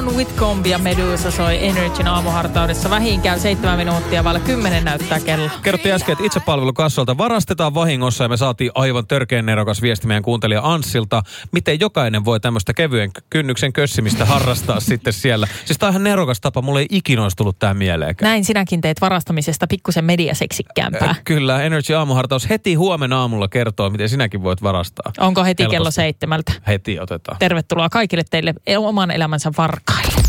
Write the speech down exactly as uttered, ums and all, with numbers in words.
John Whitcomb ja Medusa soi Energyn aamuhartaudessa. Vähin käy seitsemän minuuttia, vaille kymmenen näyttää kello. Kerrottiin äsken, että itsepalvelukassolta varastetaan vahingossa ja me saatiin aivan törkeän nerokas viesti meidän kuuntelija Anssilta. Miten jokainen voi tämmöistä kevyen kynnyksen kössimistä harrastaa sitten siellä? Siis tää on ihan nerokas tapa, mulle ei ikinä olisi tullut tää mieleenkään. Näin sinäkin teet varastamisesta pikkusen mediaseksikkäämpää. Äh, kyllä, Energy aamuhartaus heti huomenna aamulla kertoo, miten sinäkin voit varastaa. Onko heti Helposti. Kello seitsemältä? Heti otetaan. Tervetuloa kaikille teille oman elämänsä varkaille.